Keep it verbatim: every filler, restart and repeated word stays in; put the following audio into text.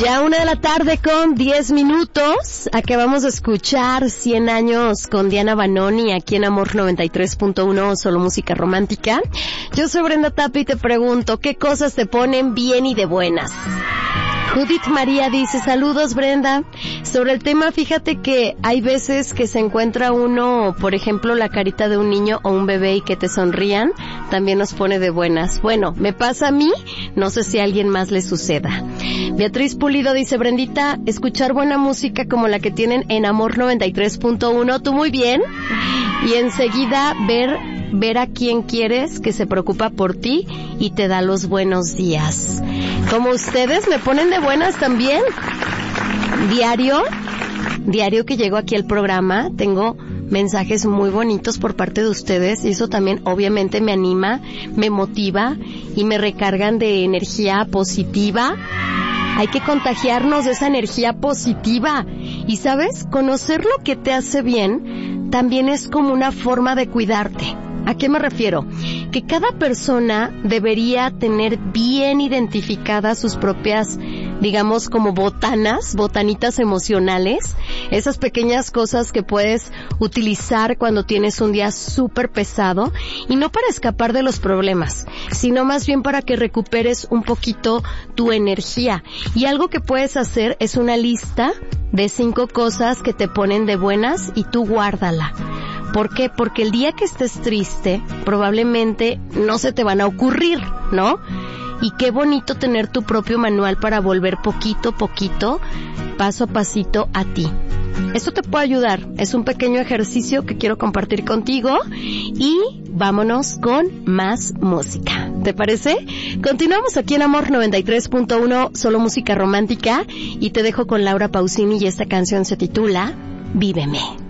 Ya una de la tarde con diez minutos. Acabamos de escuchar cien años con Diana Banoni aquí en Amor noventa y tres punto uno, solo música romántica. Yo soy Brenda Tapia y te pregunto, ¿qué cosas te ponen bien y de buenas? Judith María dice, saludos Brenda. Sobre el tema, fíjate que hay veces que se encuentra uno, por ejemplo, la carita de un niño o un bebé y que te sonrían, también nos pone de buenas. Bueno, me pasa a mí, no sé si a alguien más le suceda. Beatriz Pulido dice, Brendita, escuchar buena música como la que tienen en Amor noventa y tres punto uno, tú muy bien. Y enseguida ver, ver a quien quieres que se preocupa por ti y te da los buenos días. Como ustedes me ponen de buenas también. Diario, diario que llego aquí al programa, tengo mensajes muy bonitos por parte de ustedes y eso también obviamente me anima, me motiva y me recargan de energía positiva. Hay que contagiarnos de esa energía positiva. Y ¿sabes? Conocer lo que te hace bien también es como una forma de cuidarte. ¿A qué me refiero? Que cada persona debería tener bien identificadas sus propias, digamos, como botanas, botanitas emocionales, esas pequeñas cosas que puedes utilizar cuando tienes un día súper pesado, y no para escapar de los problemas, sino más bien para que recuperes un poquito tu energía. Y algo que puedes hacer es una lista de cinco cosas que te ponen de buenas y tú guárdala. ¿Por qué? Porque el día que estés triste, probablemente no se te van a ocurrir, ¿no? Y qué bonito tener tu propio manual para volver poquito a poquito, paso a pasito a ti. Esto te puede ayudar. Es un pequeño ejercicio que quiero compartir contigo y vámonos con más música. ¿Te parece? Continuamos aquí en Amor noventa y tres punto uno, solo música romántica, y te dejo con Laura Pausini y esta canción se titula Víveme.